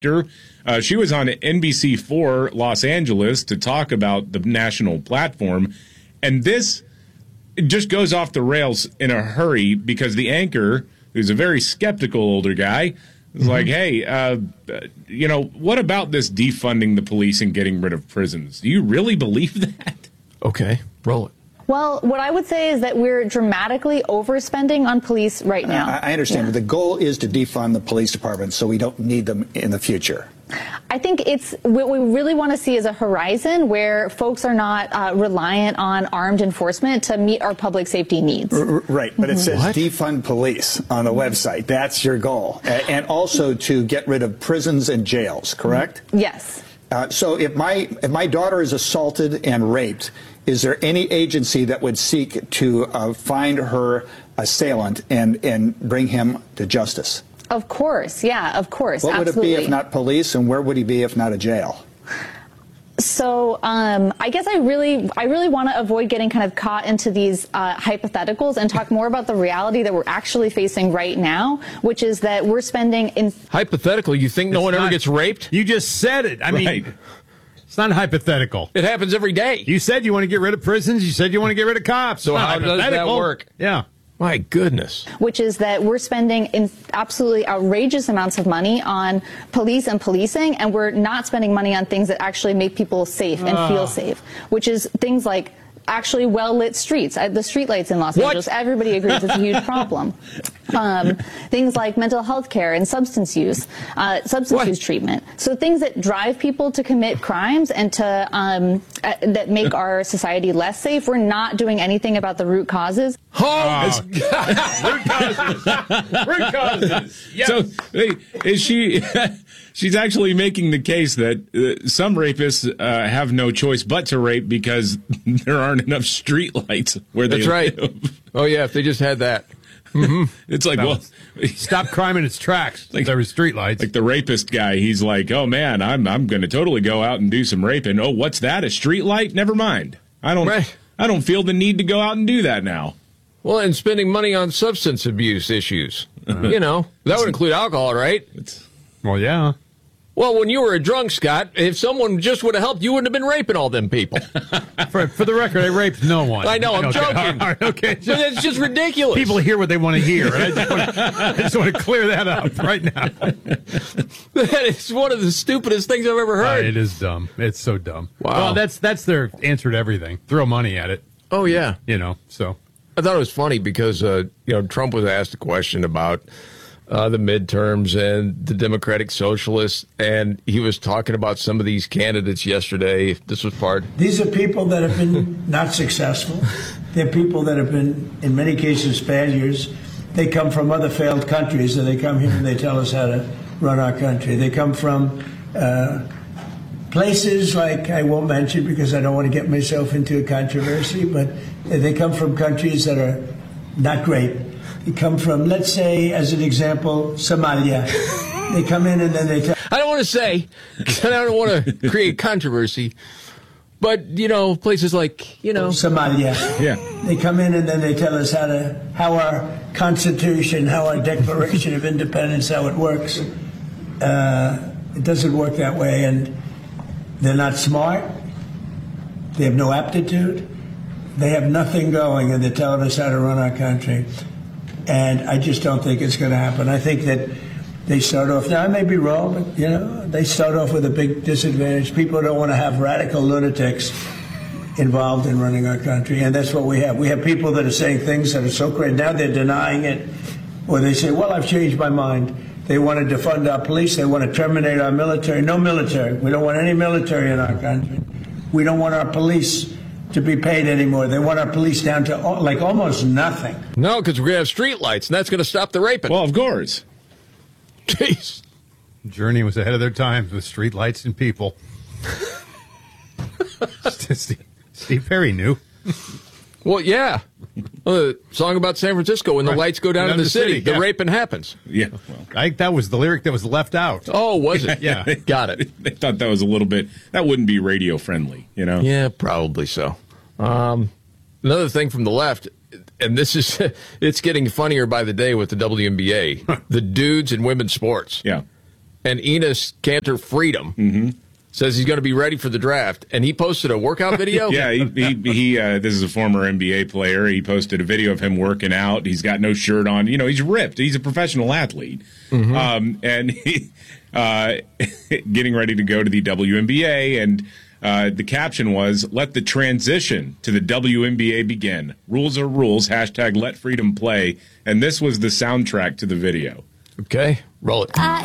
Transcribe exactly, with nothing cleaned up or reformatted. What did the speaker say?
Uh, she was on N B C four Los Angeles to talk about the national platform. And this just goes off the rails in a hurry because the anchor, who's a very skeptical older guy, is mm-hmm. like, hey, uh, you know, what about this defunding the police and getting rid of prisons? Do you really believe that? Okay, roll it. Well, what I would say is that we're dramatically overspending on police right now. Uh, I understand, yeah. but the goal is to defund the police department so we don't need them in the future. I think it's what we really want to see is a horizon where folks are not uh, reliant on armed enforcement to meet our public safety needs. R- right, but it says what? defund police on the website. That's your goal. A- and also to get rid of prisons and jails, correct? Yes. Uh, so if my if my daughter is assaulted and raped, is there any agency that would seek to uh, find her assailant and, and bring him to justice? Of course, yeah, of course. What absolutely. would it be if not police, and where would he be if not a jail? So um, I guess I really, I really want to avoid getting kind of caught into these uh, hypotheticals and talk more about the reality that we're actually facing right now, which is that we're spending in hypothetical. You think no it's one not, ever gets raped? You just said it. I right. mean, it's not hypothetical. It happens every day. You said you want to get rid of prisons. You said you want to get rid of cops. So how does that work? Yeah. My goodness. Which is that we're spending in absolutely outrageous amounts of money on police and policing, and we're not spending money on things that actually make people safe and uh. feel safe, which is things like actually well-lit streets. The streetlights in Los what? Angeles, everybody agrees it's a huge problem. Um, things like mental health care and substance use, uh, substance what? use treatment. So things that drive people to commit crimes and to um, uh, that make our society less safe. We're not doing anything about the root causes. Oh, root causes. Root causes. Yes. So hey, is she? She's actually making the case that uh, some rapists uh, have no choice but to rape because there aren't enough streetlights where they That's right. live. Oh, yeah, if they just had that. Mm-hmm. It's like, well, stop crime in its tracks. Like there were streetlights. Like the rapist guy, he's like, oh, man, I'm I'm going to totally go out and do some raping. Oh, what's that, a streetlight? Never mind. I don't, right. I don't feel the need to go out and do that now. Well, and spending money on substance abuse issues. Uh-huh. You know, that would include alcohol, right? It's, well, yeah. Well, when you were a drunk, Scott, if someone just would have helped, you wouldn't have been raping all them people. for, for the record, I raped no one. I know, I'm okay. joking. All right, okay. But it's just ridiculous. People hear what they want to hear. And I, just want to, I just want to clear that up right now. That is one of the stupidest things I've ever heard. Uh, it is dumb. It's so dumb. Wow. Well, that's that's their answer to everything. Throw money at it. Oh, yeah. You know, so. I thought it was funny because, uh, you know, Trump was asked a question about Uh, the midterms and the Democratic Socialists, and he was talking about some of these candidates yesterday. This was part. These are people that have been not successful. They're people that have been, in many cases, failures. They come from other failed countries, and they come here and they tell us how to run our country. They come from uh, places like I won't mention because I don't want to get myself into a controversy, but they come from countries that are not great. They come from, let's say, as an example, Somalia. They come in and then they tell... I don't want to say, I don't want to create controversy, but, you know, places like, you know... Somalia. Yeah. They come in and then they tell us how to, how our Constitution, how our Declaration of Independence, how it works. Uh, it doesn't work that way, and they're not smart. They have no aptitude. They have nothing going, and they're telling us how to run our country. And I just don't think it's going to happen. I think that they start off, now I may be wrong, but, you know, they start off with a big disadvantage. People don't want to have radical lunatics involved in running our country, and that's what we have. We have people that are saying things that are so great. Now they're denying it, or they say, well, I've changed my mind. They want to defund our police. They want to terminate our military. No military. We don't want any military in our country. We don't want our police to be paid anymore. They want our police down to like almost nothing. No, because we're going to have street lights, and that's going to stop the raping. Well, of course. Jeez. Journey was ahead of their times with street lights and people. Steve, Steve Perry knew. Well, yeah. Uh, song about San Francisco, when the right. lights go down, down in the, the city, city. Yeah. The raping happens. Yeah. Well. I think that was the lyric that was left out. Oh, was it? Yeah. Got it. They thought that was a little bit, that wouldn't be radio friendly, you know? Yeah, probably so. Um, another thing from the left, and this is, it's getting funnier by the day with the W N B A, the dudes in women's sports. Yeah. and Enos Cantor Freedom mm-hmm. says he's going to be ready for the draft, and he posted a workout video. yeah, he, he, he uh, this is a former N B A player. He posted a video of him working out. He's got no shirt on. You know, he's ripped. He's a professional athlete, mm-hmm. um, and he uh, getting ready to go to the W N B A. And uh, the caption was, "Let the transition to the W N B A begin. Rules are rules. Hashtag let freedom play." And this was the soundtrack to the video. Okay, roll it. I